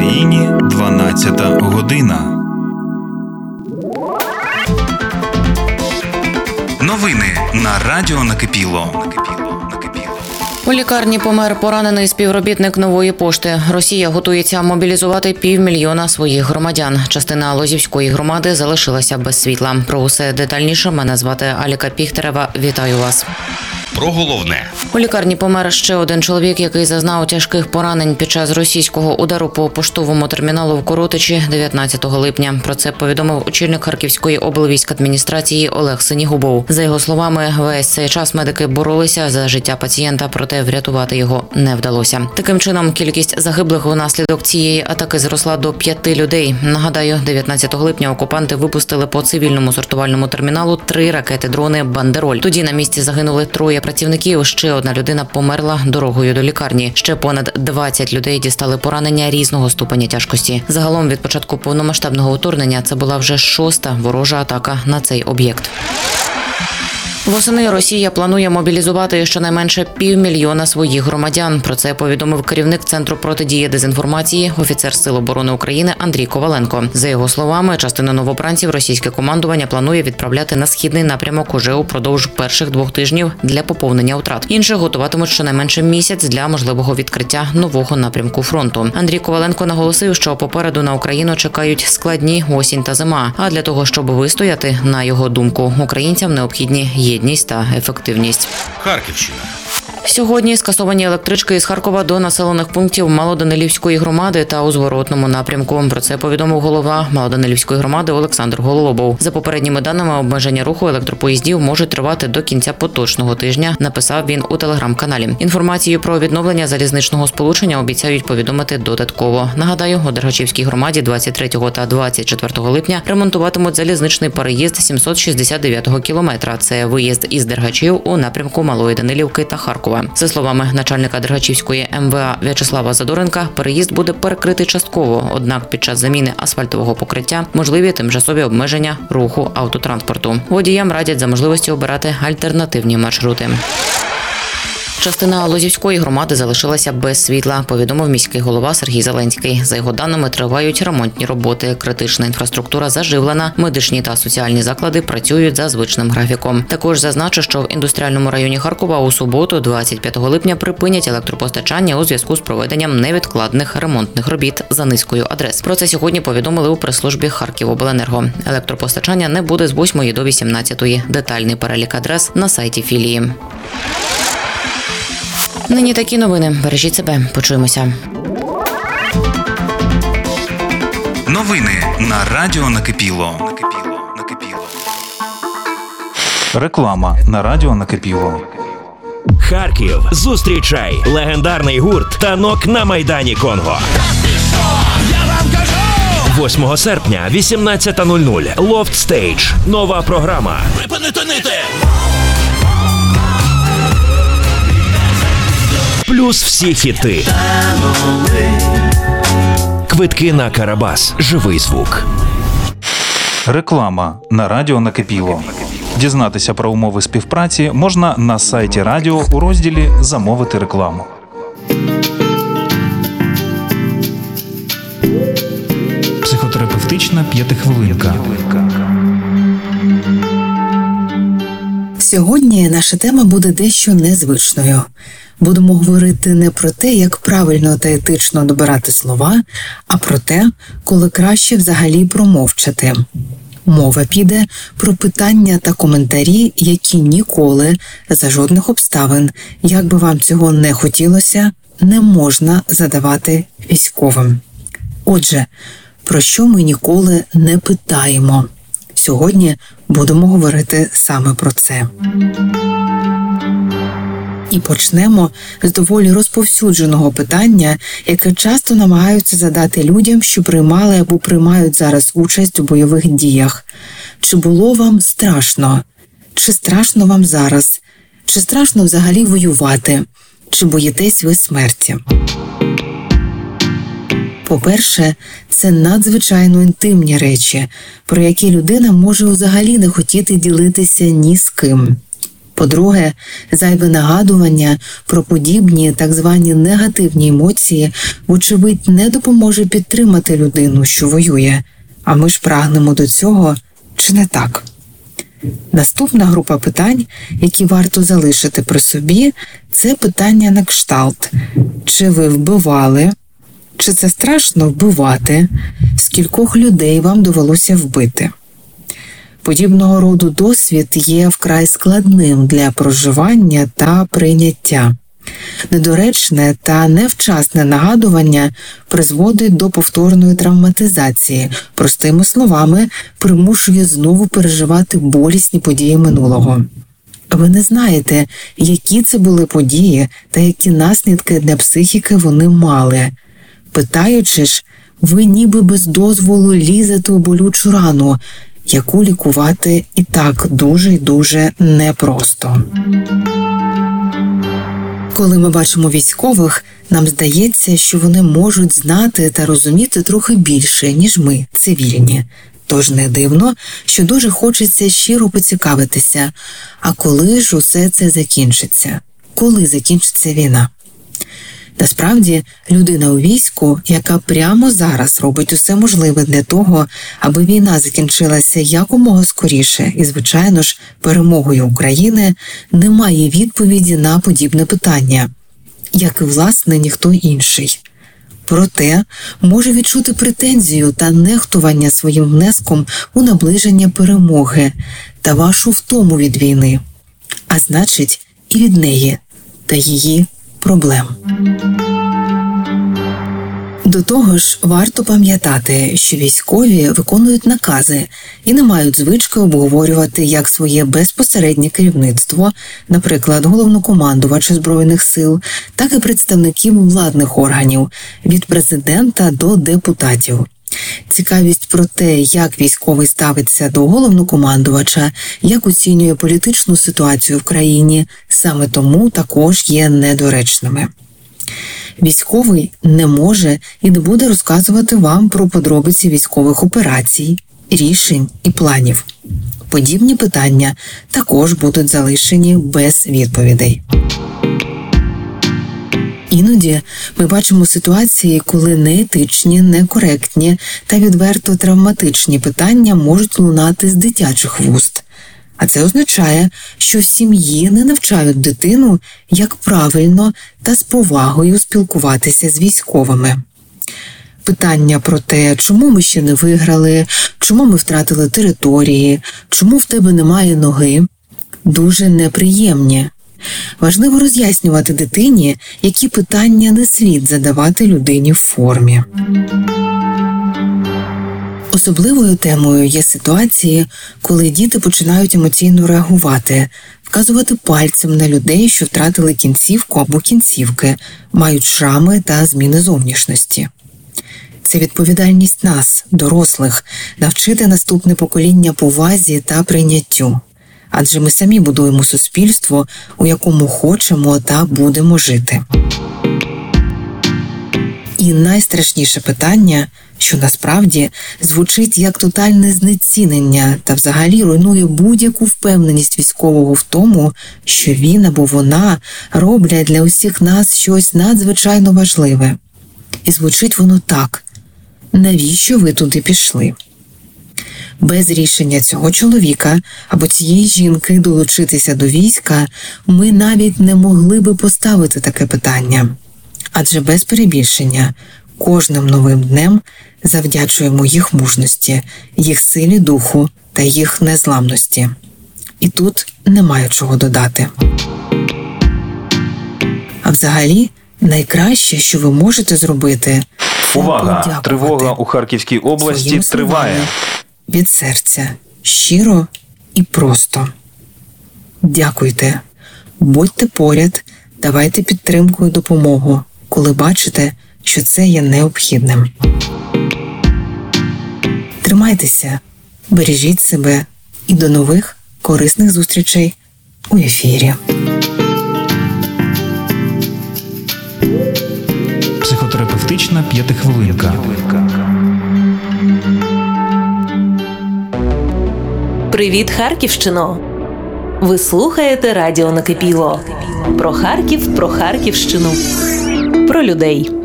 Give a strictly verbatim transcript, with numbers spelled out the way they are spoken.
Україні дванадцята година. Новини на радіо Накипіло. У лікарні помер поранений співробітник Нової пошти. Росія готується мобілізувати півмільйона своїх громадян. Частина Лозівської громади залишилася без світла. Про усе детальніше мене звати Аліка Піхтерева. Вітаю вас. Про головне. У лікарні помер ще один чоловік, який зазнав тяжких поранень під час російського удару по поштовому терміналу в Коротичі дев'ятнадцятого липня. Про це повідомив очільник Харківської облвійськадміністрації Олег Синігубов. За його словами, весь цей час медики боролися за життя пацієнта, проте врятувати його не вдалося. Таким чином, кількість загиблих внаслідок цієї атаки зросла до п'яти людей. Нагадаю, дев'ятнадцятого липня окупанти випустили по цивільному сортувальному терміналу три ракети-дрони «Бандероль». Тоді на місці загинули троє працівників, ще одна людина померла дорогою до лікарні. Ще понад двадцять людей дістали поранення різного ступеня тяжкості. Загалом від початку повномасштабного вторгнення це була вже шоста ворожа атака на цей об'єкт. Восени Росія планує мобілізувати щонайменше півмільйона своїх громадян. Про це повідомив керівник Центру протидії дезінформації, офіцер Сил оборони України Андрій Коваленко. За його словами, частину новобранців російське командування планує відправляти на східний напрямок уже упродовж перших двох тижнів для поповнення втрат. Інших готуватимуть щонайменше місяць для можливого відкриття нового напрямку фронту. Андрій Коваленко наголосив, що попереду на Україну чекають складні осінь та зима. А для того, щоб вистояти, на його думку, українцям необхідні єдність та ефективність. Харківщина. Сьогодні скасовані електрички із Харкова до населених пунктів Малоданилівської громади та у зворотному напрямку. Про це повідомив голова Малоданилівської громади Олександр Гололобов. За попередніми даними, обмеження руху електропоїздів можуть тривати до кінця поточного тижня, написав він у телеграм-каналі. Інформацію про відновлення залізничного сполучення обіцяють повідомити додатково. Нагадаю, у Дергачівській громаді двадцять третього та двадцять четвертого липня ремонтуватимуть залізничний переїзд сімсот шістдесят дев'ятого кілометра. Це виїзд із Дергачів у напрямку Малої Данилівки та Харкова. За словами начальника Дергачівської ем ве а В'ячеслава Задоренка, переїзд буде перекритий частково, однак під час заміни асфальтового покриття можливі тимчасові обмеження руху автотранспорту. Водіям радять за можливості обирати альтернативні маршрути. Частина Лозівської громади залишилася без світла, повідомив міський голова Сергій Зеленський. За його даними, тривають ремонтні роботи, критична інфраструктура заживлена, медичні та соціальні заклади працюють за звичним графіком. Також зазначу, що в індустріальному районі Харкова у суботу, двадцять п'ятого липня, припинять електропостачання у зв'язку з проведенням невідкладних ремонтних робіт за низкою адрес. Про це сьогодні повідомили у прес-службі Харківобленерго. Електропостачання не буде з восьмої до вісімнадцятої. Детальний перелік адрес на сайті філії. Нині такі новини. Бережіть себе. Почуємося. Новини на радіо Накипіло. Реклама на радіо Накипіло. Харків. Зустрічай легендарний гурт «Танок» на Майдані Конго. восьмого серпня, вісімнадцята нуль нуль. Loft Stage. Нова програма. Припинити нити! Плюс всі хіти. Квитки на Карабас. Живий звук. Реклама на радіо Накипіло. Дізнатися про умови співпраці можна на сайті радіо у розділі «Замовити рекламу». Психотерапевтична п'ятихвилинка. Сьогодні наша тема буде дещо незвичною. Будемо говорити не про те, як правильно та етично добирати слова, а про те, коли краще взагалі промовчати. Мова піде про питання та коментарі, які ніколи, за жодних обставин, як би вам цього не хотілося, не можна задавати військовим. Отже, про що ми ніколи не питаємо? Сьогодні будемо говорити саме про це. І почнемо з доволі розповсюдженого питання, яке часто намагаються задати людям, що приймали або приймають зараз участь у бойових діях. Чи було вам страшно? Чи страшно вам зараз? Чи страшно взагалі воювати? Чи боїтесь ви смерті? По-перше, це надзвичайно інтимні речі, про які людина може взагалі не хотіти ділитися ні з ким. По-друге, зайве нагадування про подібні так звані негативні емоції, вочевидь, не допоможе підтримати людину, що воює. А ми ж прагнемо до цього, чи не так? Наступна група питань, які варто залишити при собі, це питання на кшталт. Чи ви вбивали? Чи це страшно вбивати? Скількох людей вам довелося вбити? Подібного роду досвід є вкрай складним для проживання та прийняття. Недоречне та невчасне нагадування призводить до повторної травматизації, простими словами, примушує знову переживати болісні події минулого. Ви не знаєте, які це були події та які наслідки для психіки вони мали. Питаючи ж, ви ніби без дозволу лізете у болючу рану, яку лікувати і так дуже й дуже непросто. Коли ми бачимо військових, нам здається, що вони можуть знати та розуміти трохи більше, ніж ми, цивільні. Тож не дивно, що дуже хочеться щиро поцікавитися, а коли ж усе це закінчиться? Коли закінчиться війна? Насправді, людина у війську, яка прямо зараз робить усе можливе для того, аби війна закінчилася якомога скоріше і, звичайно ж, перемогою України, не має відповіді на подібне питання, як і, власне, ніхто інший. Проте, може відчути претензію та нехтування своїм внеском у наближення перемоги та вашу втому від війни, а значить, і від неї та її проблем. До того ж, варто пам'ятати, що військові виконують накази і не мають звички обговорювати як своє безпосереднє керівництво, наприклад, головнокомандувача Збройних сил, так і представників владних органів, від президента до депутатів. Цікавість про те, як військовий ставиться до головнокомандувача, як оцінює політичну ситуацію в країні, саме тому також є недоречними. Військовий не може і не буде розказувати вам про подробиці військових операцій, рішень і планів. Подібні питання також будуть залишені без відповідей. Іноді ми бачимо ситуації, коли неетичні, некоректні та відверто травматичні питання можуть лунати з дитячих вуст. А це означає, що в сім'ї не навчають дитину, як правильно та з повагою спілкуватися з військовими. Питання про те, чому ми ще не виграли, чому ми втратили території, чому в тебе немає ноги, дуже неприємні. Важливо роз'яснювати дитині, які питання не слід задавати людині в формі. Особливою темою є ситуації, коли діти починають емоційно реагувати, вказувати пальцем на людей, що втратили кінцівку або кінцівки, мають шрами та зміни зовнішності. Це відповідальність нас, дорослих, навчити наступне покоління повазі та прийняттю. Адже ми самі будуємо суспільство, у якому хочемо та будемо жити. І найстрашніше питання, що насправді звучить як тотальне знецінення та взагалі руйнує будь-яку впевненість військового в тому, що він або вона роблять для усіх нас щось надзвичайно важливе. І звучить воно так: навіщо ви туди пішли? Без рішення цього чоловіка або цієї жінки долучитися до війська ми навіть не могли би поставити таке питання. Адже без перебільшення кожним новим днем завдячуємо їх мужності, їх силі духу та їх незламності. І тут немає чого додати. А взагалі, найкраще, що ви можете зробити – Увага! Тривога у Харківській області своїми триває. словами, від серця, щиро і просто. Дякуйте. Будьте поряд, давайте підтримку і допомогу, коли бачите, що це є необхідним. Тримайтеся, бережіть себе і до нових корисних зустрічей у ефірі. Психотерапевтична п'ятихвилинка. Привіт, Харківщино! Ви слухаєте радіо Накипіло. Про Харків, про Харківщину, про людей.